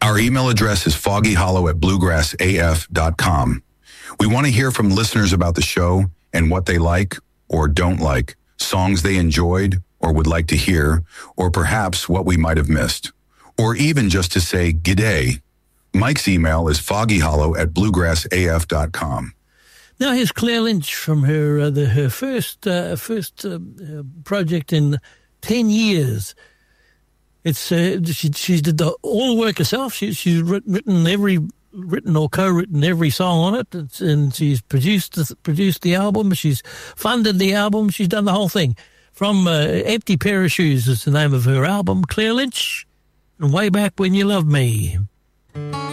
Our email address is foggyhollow@bluegrassaf.com. We want to hear from listeners about the show and what they like or don't like, songs they enjoyed or would like to hear, or perhaps what we might have missed, or even just to say g'day. Mike's email is foggyhollow@bluegrassaf.com. Now here's Claire Lynch from her first project in 10 years. It's she did all the work herself. She's written or co-written every song on it, and she's produced the album. She's funded the album. She's done the whole thing. From Empty Pair of Shoes is the name of her album, Claire Lynch, and Way Back When You Loved Me.